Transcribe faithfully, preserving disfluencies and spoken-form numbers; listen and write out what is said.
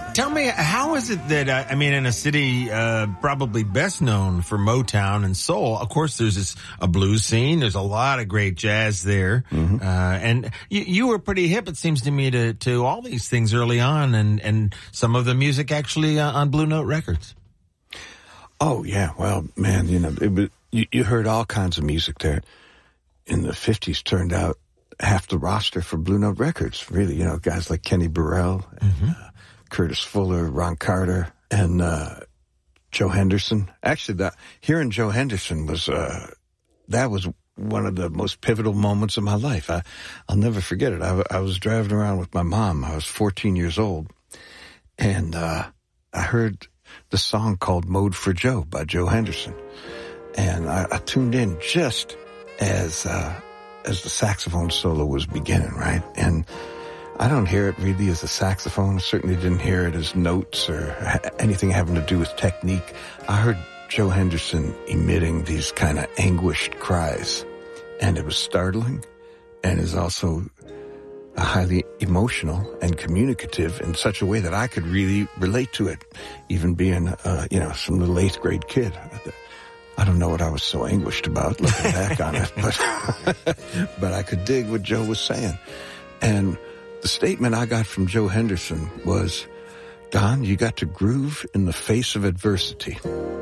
Tell me, how is it that, uh, I mean, in a city uh, probably best known for Motown and soul, of course there's this a blues scene, there's a lot of great jazz there, mm-hmm. uh, and you, you were pretty hip, it seems to me, to, to all these things early on, and, and some of the music actually uh, on Blue Note Records. Oh, yeah, well, man, you know, it was, you, you heard all kinds of music there. In the fifties, turned out half the roster for Blue Note Records, really, you know, guys like Kenny Burrell, and, mm-hmm. uh, Curtis Fuller, Ron Carter, and uh, Joe Henderson. Actually, that hearing Joe Henderson was uh, that was one of the most pivotal moments of my life. I, I'll never forget it. I, I was driving around with my mom. I was fourteen years old, and uh, I heard the song called "Mode for Joe" by Joe Henderson, and I, I tuned in just as uh, as the saxophone solo was beginning, right? And I don't hear it really as a saxophone. I certainly didn't hear it as notes or anything having to do with technique. I heard Joe Henderson emitting these kind of anguished cries, and it was startling, and is also highly emotional and communicative in such a way that I could really relate to it, even being, uh, you know, some little eighth grade kid. I don't know what I was so anguished about looking back on it, but but I could dig what Joe was saying. And the statement I got from Joe Henderson was, Don, you got to groove in the face of adversity.